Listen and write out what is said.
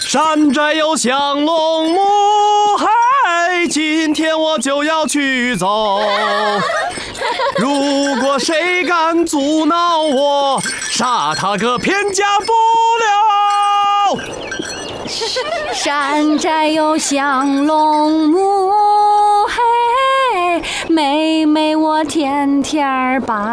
山寨有降龙木，嗨，今天我就要去走。如果谁敢阻挠我，杀他个片甲不留。 山寨有降龙木，嘿，妹妹我天天把